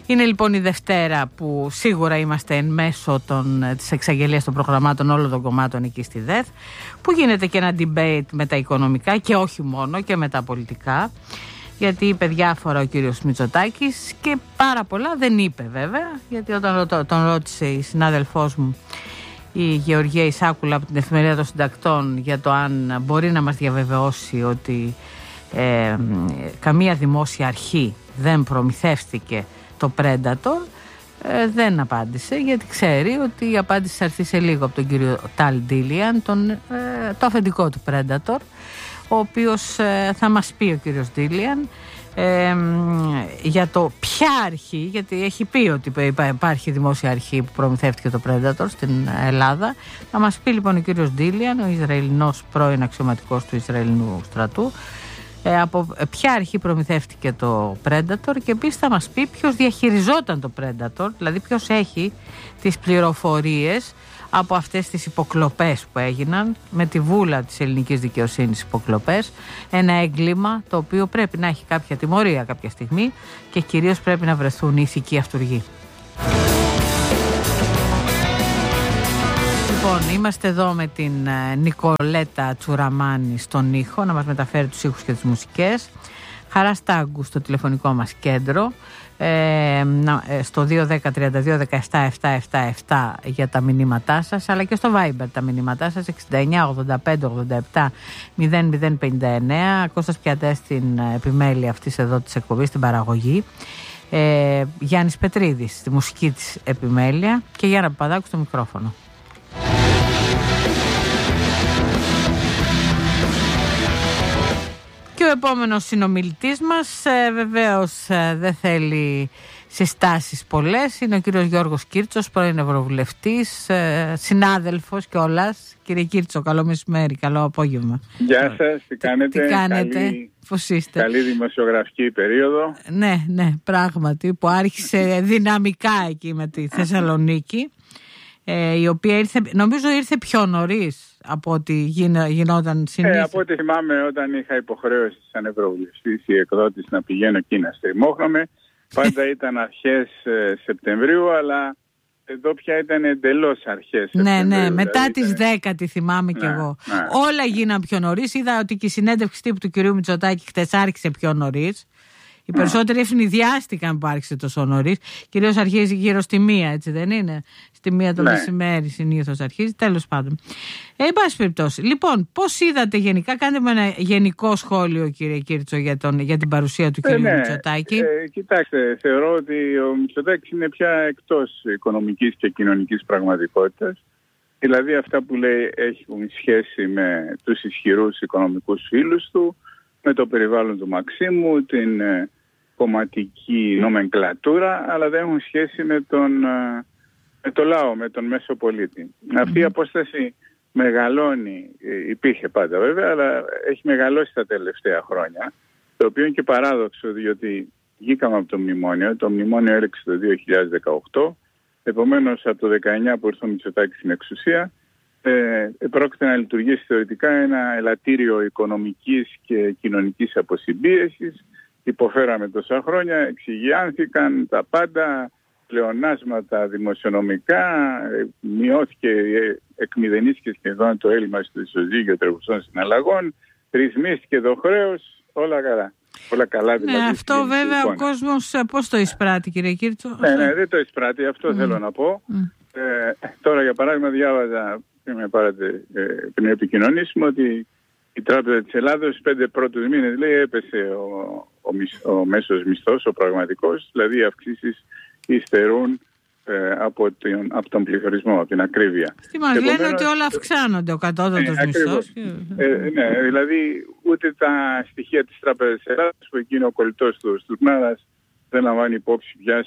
Είναι λοιπόν η Δευτέρα που σίγουρα είμαστε εν μέσω της εξαγγελίας των προγραμμάτων όλων των κομμάτων εκεί στη ΔΕΘ, που γίνεται και ένα debate με τα οικονομικά και όχι μόνο, και με τα πολιτικά, γιατί είπε διάφορα ο κύριος Μητσοτάκης και πάρα πολλά δεν είπε βέβαια, γιατί όταν τον ρώτησε η συνάδελφός μου η Γεωργία Ισάκουλα από την Εφημερίδα των Συντακτών για το αν μπορεί να μας διαβεβαιώσει ότι καμία δημόσια αρχή δεν προμηθεύτηκε το Predator, δεν απάντησε, γιατί ξέρει ότι η απάντηση θα έρθει σε λίγο από τον κύριο Ταλ Ντίλιαν, το αφεντικό του Predator, ο οποίος θα μας πει ο κύριος Ντίλιαν για το ποια αρχή, γιατί έχει πει ότι υπάρχει δημόσια αρχή που προμηθεύτηκε το Predator στην Ελλάδα. Θα μας πει λοιπόν ο κύριος Ντίλιαν, ο Ισραηλινός πρώην αξιωματικός του Ισραηλινού στρατού, από ποια αρχή προμηθεύτηκε το Predator, και επίσης θα μας πει ποιος διαχειριζόταν το Predator, δηλαδή ποιος έχει τις πληροφορίες από αυτές τις υποκλοπές που έγιναν, με τη βούλα της ελληνικής δικαιοσύνης υποκλοπές, ένα έγκλημα το οποίο πρέπει να έχει κάποια τιμωρία κάποια στιγμή και κυρίως πρέπει να βρεθούν ηθικοί αυτουργοί. Λοιπόν, είμαστε εδώ με την Νικολέτα Τσουραμάνη στον ήχο, να μας μεταφέρει τους ήχους και τις μουσικές. Χαρά Στάγκου στο τηλεφωνικό μας κέντρο, στο 210-32-17-777 για τα μηνύματά σας, αλλά και στο Viber τα μηνύματά σας, 69-85-87-0059. Κώστας Πιατές στην επιμέλεια αυτής εδώ της εκπομπής, στην παραγωγή, Γιάννης Πετρίδης στη μουσική της επιμέλεια και Γιάννα Παπαδάκου στο μικρόφωνο. Και ο επόμενος συνομιλητής μας βεβαίως δεν θέλει συστάσεις πολλές. Είναι ο κύριος Γιώργος Κίρτσος, πρώην Ευρωβουλευτής, συνάδελφος κιόλας. Κύριε Κίρτσο, καλό μεσημέρι, καλό απόγευμα. Γεια σας, τι κάνετε? Πώς είστε? Καλή δημοσιογραφική περίοδο. Ναι, πράγματι, που άρχισε δυναμικά εκεί με τη Θεσσαλονίκη, η οποία νομίζω ήρθε πιο νωρίς από ό,τι γινόταν συνήθως. Από ό,τι θυμάμαι, όταν είχα υποχρέωση σαν Ευρωβουλευτής ή εκδότης να πηγαίνω εκεί να στριμώχνομαι, πάντα ήταν αρχές Σεπτεμβρίου, αλλά εδώ πια ήταν εντελώς αρχές Σεπτεμβρίου. Ναι, μετά τις 10 τη θυμάμαι κι εγώ. Όλα γίναν πιο νωρίς. Είδα ότι και η συνέντευξη τύπου του κυρίου Μητσοτάκη χτες άρχισε πιο νωρίς. Οι περισσότεροι ευνηδιάστηκαν που άρχισε τόσο νωρίς. Κυρίως αρχίζει γύρω στη 1, έτσι δεν είναι? Στη 1 το μεσημέρι συνήθως αρχίζει. Τέλος πάντων. Εν πάση περιπτώσει. Λοιπόν, πώς είδατε γενικά? Κάντε με ένα γενικό σχόλιο, κύριε Κίρτσο, για την παρουσία του κυρίου Μητσοτάκη. Κοιτάξτε, θεωρώ ότι ο Μητσοτάκης είναι πια εκτός οικονομικής και κοινωνικής πραγματικότητας. Δηλαδή αυτά που λέει έχουν σχέση με τους ισχυρούς οικονομικούς φίλους του, με το περιβάλλον του Μαξίμου, την κομματική νομενκλατούρα, αλλά δεν έχουν σχέση με το λαό, με τον μέσο πολίτη. Αυτή η απόσταση μεγαλώνει, υπήρχε πάντα βέβαια, αλλά έχει μεγαλώσει τα τελευταία χρόνια, το οποίο είναι και παράδοξο, διότι βγήκαμε από το μνημόνιο. Το μνημόνιο έληξε το 2018, επομένως από το 19 που ήρθε ο Μητσοτάκης στην εξουσία, πρόκειται να λειτουργήσει θεωρητικά ένα ελαττήριο οικονομικής και κοινωνικής αποσυμπίεσης. Υποφέραμε τόσα χρόνια, εξηγιάνθηκαν τα πάντα, πλεονάσματα δημοσιονομικά, μειώθηκε, εκμηδενίστηκε σχεδόν το έλλειμμα στο ισοζύγιο τρεχουσών συναλλαγών, ρυθμίστηκε το χρέος, όλα καλά. Όλα καλά δηλαδή. Ναι, αυτό βέβαια ο κόσμος πώς το εισπράττει, κύριε Κίρτσο? Ναι, δεν το εισπράττει, αυτό θέλω να πω. Τώρα για παράδειγμα διάβαζα πριν επικοινωνήσουμε ότι η Τράπεζα της Ελλάδος 5 πρώτους μήνες, λέει, έπεσε ο μέσος μισθός, ο πραγματικός, δηλαδή οι αυξήσεις υστερούν από τον πληθωρισμό, από την ακρίβεια. Τι μας λένε ότι όλα αυξάνονται, ο κατώτατος μισθός. Ναι, δηλαδή ούτε τα στοιχεία της Τράπεζας της Ελλάδος, που εκεί είναι ο κολλητός του Στουρνάρας, δεν λαμβάνει υπόψη πια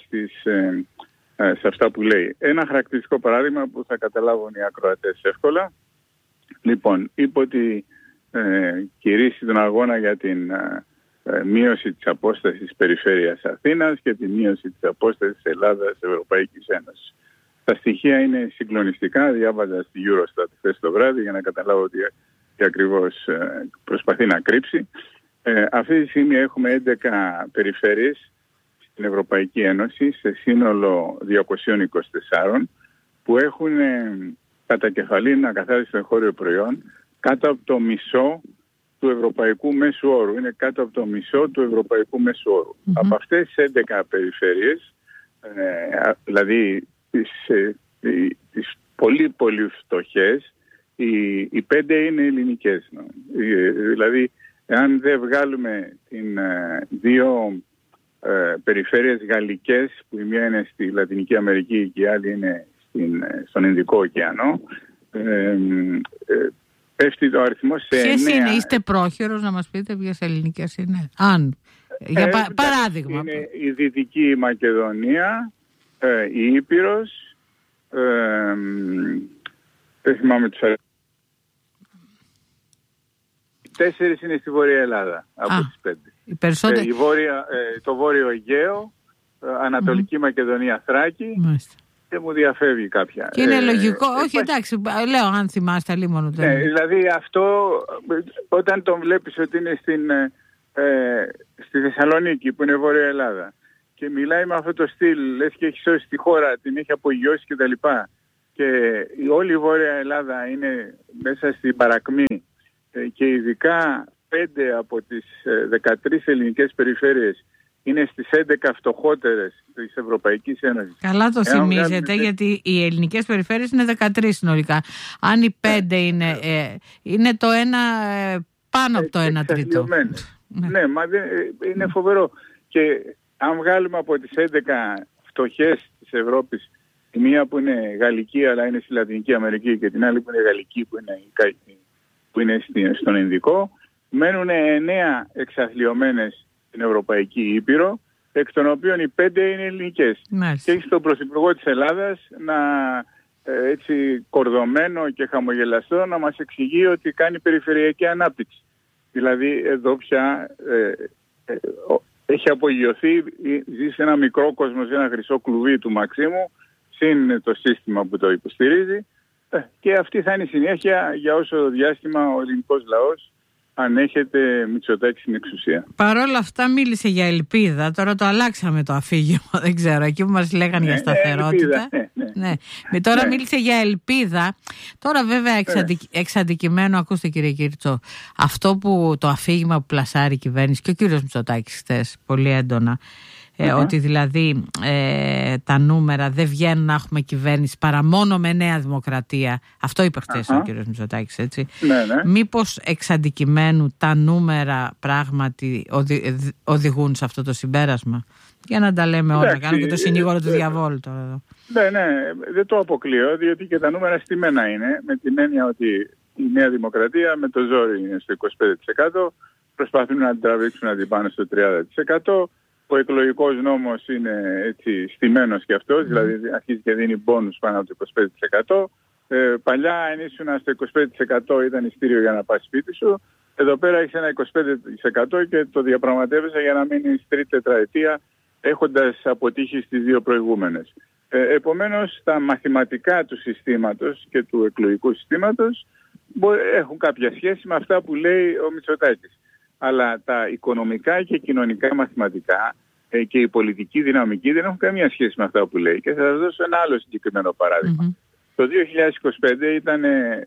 σε αυτά που λέει. Ένα χαρακτηριστικό παράδειγμα που θα καταλάβουν οι ακροατές εύκολα. Λοιπόν, είπε ότι κηρύσσει τον αγώνα για την μείωση της απόστασης περιφέρειας Αθήνας και τη μείωση της απόστασης Ελλάδας-Ευρωπαϊκής Ένωσης. Τα στοιχεία είναι συγκλονιστικά, διάβαζα στη Eurostat χθες το βράδυ για να καταλάβω τι ακριβώς προσπαθεί να κρύψει. Αυτή τη στιγμή έχουμε 11 περιφέρειες στην Ευρωπαϊκή Ένωση, σε σύνολο 224, που έχουν κατά κεφαλήν ακαθάριστο εγχώριο προϊόν κάτω από το μισό του ευρωπαϊκού μέσου όρου. Είναι κάτω από το μισό του ευρωπαϊκού μέσου όρου. Από αυτές τις 11 περιφέρειες, δηλαδή τις πολύ πολύ φτωχές, οι 5 είναι ελληνικές. Δηλαδή, αν δεν βγάλουμε δύο περιφέρειες γαλλικές, που η μία είναι στη Λατινική Αμερική και η άλλη είναι στον Ινδικό ωκεανό, πέφτει το αριθμό σε 9. Ποιες είναι, είστε πρόχειρος να μας πείτε ποιες ελληνικές είναι? Για παράδειγμα. Είναι η Δυτική Μακεδονία, η Ήπειρος, δεν θυμάμαι τους αριθμούς. 4 είναι στη Βόρεια Ελλάδα από τις 5. Το Βόρειο Αιγαίο, Ανατολική Μακεδονία, Θράκη. Μάλιστα. Και μου διαφεύγει κάποια. Και είναι λογικό. Όχι, εντάξει, λέω αν θυμάστε λίγο. Δηλαδή αυτό, όταν τον βλέπεις ότι είναι στη Θεσσαλονίκη, που είναι Βόρεια Ελλάδα, και μιλάει με αυτό το στυλ, λες και έχει σώσει τη χώρα, την έχει απογειώσει κτλ. Και όλη η Βόρεια Ελλάδα είναι μέσα στην παρακμή, και ειδικά 5 από τις 13 ελληνικές περιφέρειες είναι στις 11 φτωχότερες της Ευρωπαϊκής Ένωσης. Καλά το θυμίζετε, γιατί οι ελληνικές περιφέρειες είναι 13 συνολικά. Αν οι 5 είναι το ένα, πάνω από το 1 τρίτο. Ναι, μα είναι φοβερό. Και αν βγάλουμε από τις 11 φτωχές της Ευρώπης, τη μία που είναι γαλλική αλλά είναι στη Λατινική Αμερική και την άλλη που είναι γαλλική που είναι στον Ινδικό, μένουν 9 εξαθλιωμένες στην Ευρωπαϊκή Ήπειρο, εκ των οποίων οι 5 είναι ελληνικές. Και έχει τον Πρωθυπουργό της Ελλάδας έτσι κορδωμένο και χαμογελαστό να μας εξηγεί ότι κάνει περιφερειακή ανάπτυξη. Δηλαδή εδώ πια έχει απογειωθεί, ζει σε ένα μικρό κόσμο, σε ένα χρυσό κλουβί του Μαξίμου, συν το σύστημα που το υποστηρίζει, και αυτή θα είναι η συνέχεια για όσο διάστημα ο ελληνικός λαός ανέχεται Μητσοτάκη στην εξουσία. Παρ' όλα αυτά μίλησε για ελπίδα. Τώρα το αλλάξαμε το αφήγημα. Δεν ξέρω, εκεί που μας λέγανε για σταθερότητα. Τώρα μίλησε για ελπίδα. Τώρα βέβαια εξ αντικειμένου, ακούστε κύριε Κίρτσο, αυτό που το αφήγημα που πλασάρει η κυβέρνηση και ο κύριος Μητσοτάκης χθες πολύ έντονα, ότι δηλαδή τα νούμερα δεν βγαίνουν να έχουμε κυβέρνηση παρά μόνο με Νέα Δημοκρατία. Αυτό είπε χθες ο κύριος Μητσοτάκης, έτσι. Μήπως εξ αντικειμένου τα νούμερα πράγματι οδηγούν σε αυτό το συμπέρασμα? Για να τα λέμε όλα, κάνω και το συνήγορο του διαβόλου τώρα εδώ. Ναι, δεν το αποκλείω, διότι και τα νούμερα στημένα είναι, με την έννοια ότι η Νέα Δημοκρατία με το ζόρι είναι στο 25%, προσπαθούν να την τραβήξουν να την πάνε στο 30%. Ο εκλογικός νόμος είναι έτσι στημένος και αυτός, δηλαδή αρχίζει και δίνει μπόνους πάνω από το 25%. Παλιά αν ήσουν στο 25% ήταν ειστήριο για να πας σπίτι σου. Εδώ πέρα έχεις ένα 25% και το διαπραγματεύεσαι για να μείνεις τρίτη τετραετία, έχοντας αποτύχει στις 2 προηγούμενες. Επομένως τα μαθηματικά του συστήματος και του εκλογικού συστήματος έχουν κάποια σχέση με αυτά που λέει ο Μητσοτάκης. Αλλά τα οικονομικά και κοινωνικά μαθηματικά και η πολιτική δυναμική δεν έχουν καμία σχέση με αυτά που λέει. Και θα σας δώσω ένα άλλο συγκεκριμένο παράδειγμα. Το 2025 ήταν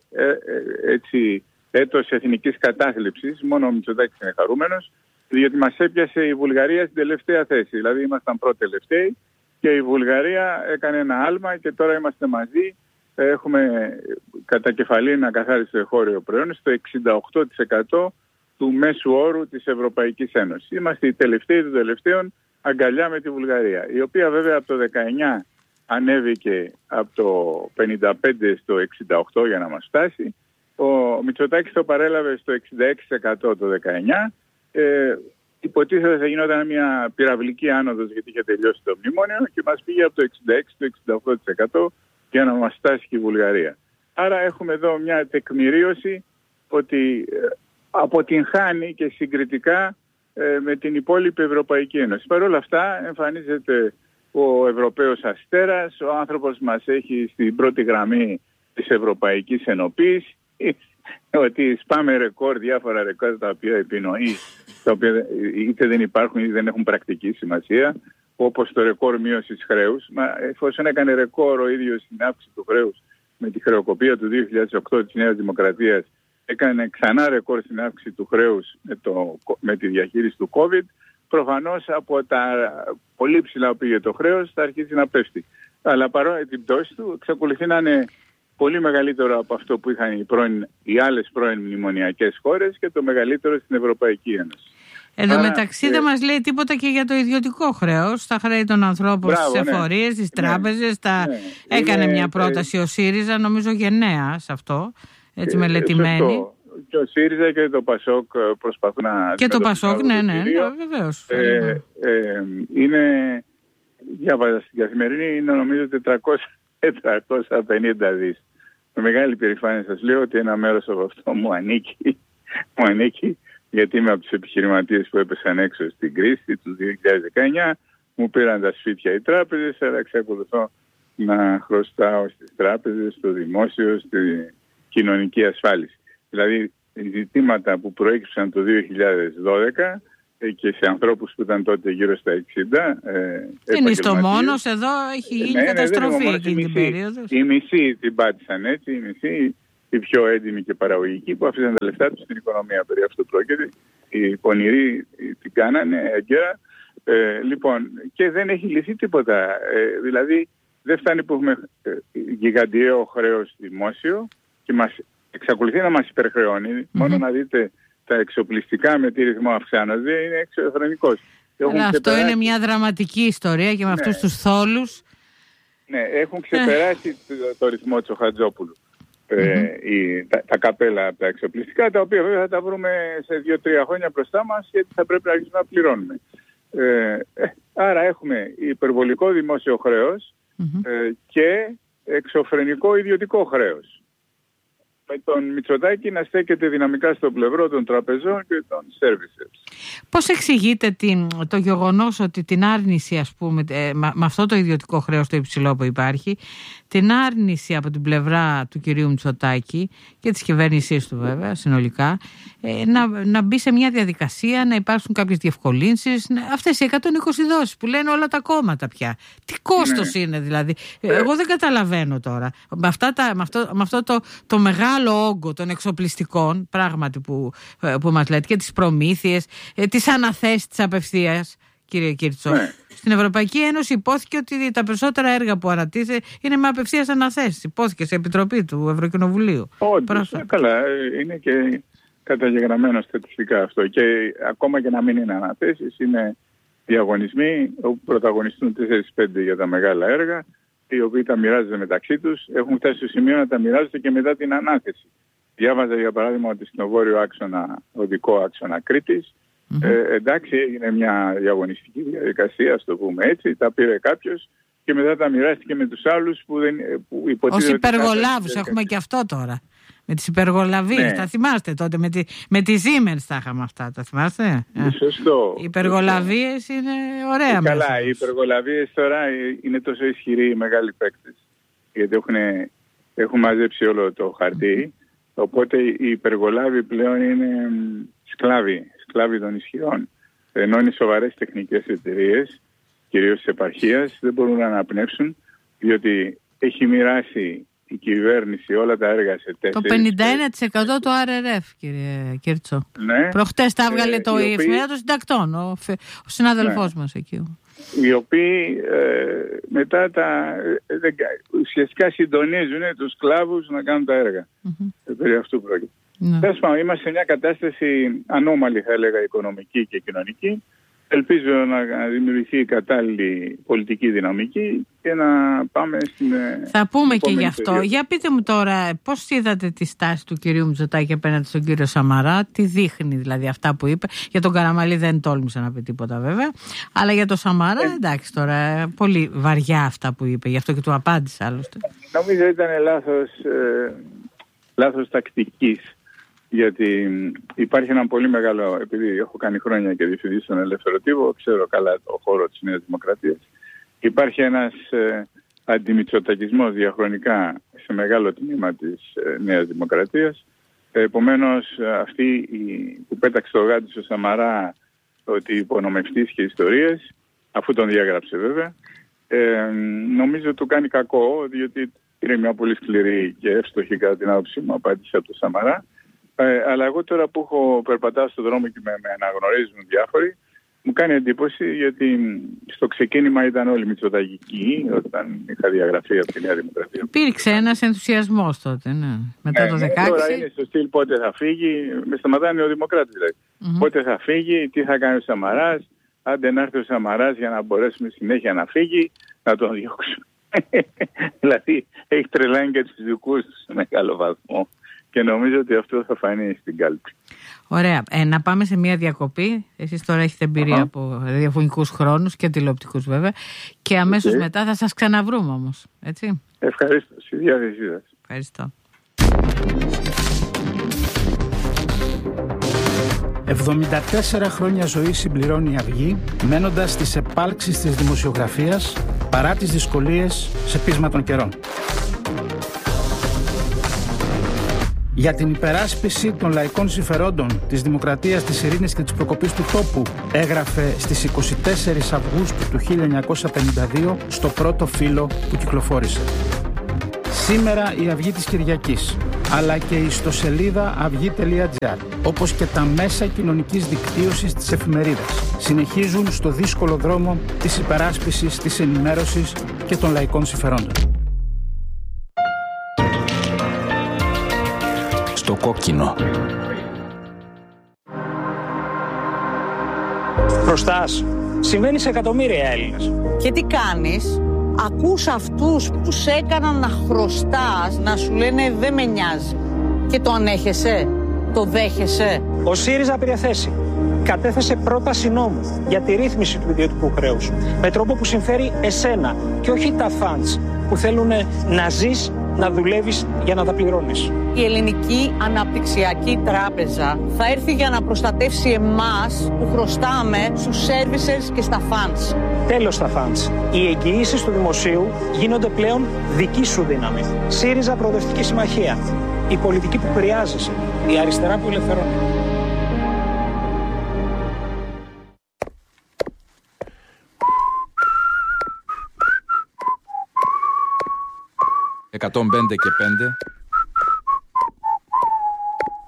έτσι έτος εθνικής κατάθλιψης, μόνο ο Μητσοτάκης είναι χαρούμενος, διότι μας έπιασε η Βουλγαρία στην τελευταία θέση. Δηλαδή ήμασταν πρώτοι-τελευταίοι και η Βουλγαρία έκανε ένα άλμα και τώρα είμαστε μαζί. Έχουμε κατά κεφαλήν ακαθάριστο εγχώριο προϊόν στο 68% του μέσου όρου της Ευρωπαϊκής Ένωσης. Είμαστε οι τελευταίοι των τελευταίων, αγκαλιά με τη Βουλγαρία, η οποία βέβαια από το 19 ανέβηκε από το 55 στο 68 για να μας φτάσει. Ο Μητσοτάκης το παρέλαβε στο 66% το 19. Υποτίθεται θα γινόταν μια πυραυλική άνοδος γιατί είχε τελειώσει το μνημόνιο και μας πήγε από το 66% στο 68% για να μας φτάσει και η Βουλγαρία. Άρα έχουμε εδώ μια τεκμηρίωση ότι αποτυγχάνει και συγκριτικά με την υπόλοιπη Ευρωπαϊκή Ένωση. Παρ' όλα αυτά εμφανίζεται ο Ευρωπαίος αστέρας, ο άνθρωπος μας έχει στην πρώτη γραμμή της Ευρωπαϊκής Ενοποίησης, ότι σπάμε ρεκόρ, διάφορα ρεκόρ τα οποία επινοεί, τα οποία είτε δεν υπάρχουν είτε δεν έχουν πρακτική σημασία. όπως το ρεκόρ μείωσης χρέους. Εφόσον έκανε ρεκόρ ο ίδιος στην αύξηση του χρέους με τη χρεοκοπία του 2008 της Νέας Δημοκρατίας, έκανε ξανά ρεκόρ στην αύξηση του χρέους με τη διαχείριση του COVID, προφανώς από τα πολύ ψηλά που πήγε το χρέος θα αρχίσει να πέφτει. Αλλά παρόλα την πτώση του εξακολουθεί να είναι πολύ μεγαλύτερο από αυτό που είχαν οι άλλες πρώην μνημονιακές χώρες και το μεγαλύτερο στην Ευρωπαϊκή Ένωση. Εδώ μεταξύ δεν μας λέει τίποτα και για το ιδιωτικό χρέος, τα χρέη των ανθρώπων στις εφορίες, στις τράπεζες. Έκανε μια πρόταση ο ΣΥΡΙΖΑ, νομίζω γενναία σε αυτό, έτσι μελετημένη. Και ο ΣΥΡΙΖΑ και το ΠΑΣΟΚ προσπαθούν να... Και το ΠΑΣΟΚ, ναι, βεβαίως. Είναι, διάβαζα στην Καθημερινή, είναι νομίζω 450 δις. Με μεγάλη περηφάνεια σας λέω ότι ένα μέρος από αυτό μου ανήκει, γιατί είμαι από τους επιχειρηματίες που έπεσαν έξω στην κρίση του 2019, μου πήραν τα σπίτια οι τράπεζες, αλλά εξακολουθώ να χρωστάω στις τράπεζες, στο δημόσιο, στη κοινωνική ασφάλιση. Δηλαδή, ζητήματα που προέκυψαν το 2012 και σε ανθρώπους που ήταν τότε γύρω στα 60. Είναι στο μόνος, εδώ έχει γίνει καταστροφή εκείνη την περίοδο. Οι μισοί την πάτησαν έτσι, οι μισοί, οι πιο έντιμοι και παραγωγικοί που άφησαν τα λεφτά τους στην οικονομία. Περί αυτού πρόκειται. Οι πονηροί την κάνανε έγκαιρα. Λοιπόν, και δεν έχει λυθεί τίποτα. Δηλαδή, δεν φτάνει που έχουμε γιγαντιαίο χρέος δημόσιο και εξακολουθεί να μας υπερχρεώνει. Μόνο να δείτε τα εξοπλιστικά με τι ρυθμό αυξάνονται, είναι εξωφρενικός. Αλλά αυτό είναι μια δραματική ιστορία και με αυτούς τους θόλους. Ναι, έχουν ξεπεράσει το ρυθμό του Χατζόπουλου. Τα καπέλα από τα εξοπλιστικά, τα οποία βέβαια θα τα βρούμε σε 2-3 χρόνια μπροστά μας, γιατί θα πρέπει να αρχίσουμε να πληρώνουμε. Άρα έχουμε υπερβολικό δημόσιο χρέος και εξωφρενικό ιδιωτικό χρέος. Με τον Μητσοτάκη να στέκεται δυναμικά στο πλευρό των τραπεζών και των services. Πώς εξηγείτε το γεγονός ότι την άρνηση, ας πούμε, με αυτό το ιδιωτικό χρέος το υψηλό που υπάρχει, την άρνηση από την πλευρά του κυρίου Μητσοτάκη και της κυβέρνησής του βέβαια συνολικά, να μπει σε μια διαδικασία, να υπάρξουν κάποιες διευκολύνσεις, αυτές οι 120 δόσεις που λένε όλα τα κόμματα πια. Τι κόστος είναι δηλαδή? Εγώ δεν καταλαβαίνω τώρα. Με αυτό το μεγάλο όγκο των εξοπλιστικών πράγματι που μας λέτε και τις προμήθειες, τις αναθέσεις της απευθείας, κύριε Κίρτσο. Στην Ευρωπαϊκή Ένωση υπόθηκε ότι τα περισσότερα έργα που ανατίθεται είναι με απευθείας αναθέσεις. Υπόθηκε σε επιτροπή του Ευρωκοινοβουλίου. Καλά, είναι και καταγεγραμμένο στατιστικά αυτό. Και ακόμα και να μην είναι αναθέσεις, είναι διαγωνισμοί όπου πρωταγωνιστούν 4-5 για τα μεγάλα έργα, οι οποίοι τα μοιράζονται μεταξύ τους, έχουν φτάσει στο σημείο να τα μοιράζονται και μετά την ανάθεση. Διάβαζα για παράδειγμα ότι στο βόρειο άξονα, οδικό άξονα Κρήτης, εντάξει, έγινε μια διαγωνιστική διαδικασία, ας το πούμε έτσι, τα πήρε κάποιος και μετά τα μοιράστηκε με τους άλλους που υποτίθεται... Ως υπεργολάβους, έχουμε και αυτό τώρα. Με τις υπεργολαβίες, τα θυμάστε τότε, με τη Siemens τα είχαμε αυτά, τα θυμάστε? Σωστό. Οι υπεργολαβίες είναι ωραία. Καλά, οι υπεργολαβίες τώρα είναι τόσο ισχυροί οι μεγάλοι παίκτες, γιατί έχουν μαζέψει όλο το χαρτί, οπότε οι υπεργολάβοι πλέον είναι σκλάβοι των ισχυρών. Ενώ οι σοβαρές τεχνικές εταιρείες, κυρίως της επαρχίας, δεν μπορούν να αναπνεύσουν, διότι έχει μοιράσει η κυβέρνηση όλα τα έργα σε 4. Το 51% το RRF, κύριε Κίρτσο. Ναι. Προχτές τα έβγαλε η εφημερίδα των συντακτών, ο συνάδελφός μας εκεί. Οι οποίοι μετά ουσιαστικά συντονίζουν τους σκλάβους να κάνουν τα έργα. Περί αυτού πρόκειται. Είμαστε σε μια κατάσταση ανώμαλη, θα έλεγα, οικονομική και κοινωνική. Ελπίζω να δημιουργηθεί κατάλληλη πολιτική δυναμική και να πάμε στην... Θα πούμε και γι' αυτό. Περίοδο. Για πείτε μου τώρα, πώς είδατε τη στάση του κυρίου Μητσοτάκη απέναντι στον κύριο Σαμαρά, τι δείχνει δηλαδή αυτά που είπε? Για τον Καραμανλή δεν τόλμησε να πει τίποτα βέβαια, αλλά για τον Σαμαρά εντάξει τώρα, πολύ βαριά αυτά που είπε, γι' αυτό και του απάντησε άλλωστε. Νομίζω ήταν λάθος τακτικής. Γιατί υπάρχει ένα πολύ μεγάλο, επειδή έχω κάνει χρόνια και διευθυντής στον Ελεύθερο Τύπο, ξέρω καλά το χώρο της Νέας Δημοκρατίας, υπάρχει ένας αντιμητσοτακισμός διαχρονικά σε μεγάλο τμήμα της Νέας Δημοκρατίας. Επομένως, αυτοί που πέταξε το γάτι στο Σαμαρά ότι υπονομευτείς και ιστορίες, αφού τον διάγραψε βέβαια. Νομίζω του κάνει κακό, διότι είναι μια πολύ σκληρή και εύστοχη κατά την άποψή μου απάντηση από τον Σαμαρά. Αλλά εγώ τώρα που περπατάω στον δρόμο και με αναγνωρίζουν διάφοροι, μου κάνει εντύπωση, γιατί στο ξεκίνημα ήταν όλοι μητσοταγικοί όταν είχα διαγραφεί από τη Νέα Δημοκρατία. Υπήρξε ένας ενθουσιασμός τότε, ναι. Μετά το 2016. Τώρα είναι στο στυλ πότε θα φύγει, με σταματάνε ο Δημοκράτης δηλαδή. Πότε θα φύγει, τι θα κάνει ο Σαμαράς, άντε να έρθει ο Σαμαράς για να μπορέσουμε συνέχεια να φύγει, να τον διώξουμε. Δηλαδή έχει τρελάνει και τους δικούς τους σε μεγάλο βαθμό. Και νομίζω ότι αυτό θα φανεί στην κάλπη. Ωραία. Να πάμε σε μια διακοπή. Εσείς τώρα έχετε εμπειρία από ραδιοφωνικούς χρόνους και τηλεοπτικούς βέβαια. Και αμέσως μετά θα σας ξαναβρούμε όμως. Έτσι. Ευχαριστώ. Στη διάθεσή σας. Ευχαριστώ. 74 χρόνια ζωή συμπληρώνει η Αυγή, μένοντας στις επάλξεις της δημοσιογραφίας παρά τις δυσκολίες σε πείσμα των καιρών. Για την υπεράσπιση των λαϊκών συμφερόντων, της δημοκρατίας, της ειρήνης και της προκοπής του τόπου, έγραφε στις 24 Αυγούστου του 1952 στο πρώτο φύλλο που κυκλοφόρησε. Σήμερα η Αυγή της Κυριακής, αλλά και η ιστοσελίδα αυγή.gr, όπως και τα μέσα κοινωνικής δικτύωσης της εφημερίδας, συνεχίζουν στο δύσκολο δρόμο της υπεράσπισης, της ενημέρωσης και των λαϊκών συμφερόντων. Στο κόκκινο. Χρωστάς. Συμβαίνει σε εκατομμύρια Έλληνες. Και τι κάνεις? Ακούς αυτούς που σε έκαναν να χρωστάς, να σου λένε δεν με νοιάζει. Και το ανέχεσαι, το δέχεσαι. Ο ΣΥΡΙΖΑ πήρε θέση. Κατέθεσε πρόταση νόμου για τη ρύθμιση του ιδιωτικού χρέους. Με τρόπο που συμφέρει εσένα και όχι τα φαντς που θέλουν να ζεις, να δουλεύεις για να τα πληρώνεις. Η Ελληνική Αναπτυξιακή Τράπεζα θα έρθει για να προστατεύσει εμάς που χρωστάμε στους servicers και στα funds. Τέλος στα funds. Οι εγγυήσεις του δημοσίου γίνονται πλέον δική σου δύναμη. ΣΥΡΙΖΑ Προοδευτική Συμμαχία. Η πολιτική που χρειάζεσαι. Η αριστερά που ελευθερώνει. 105 και 5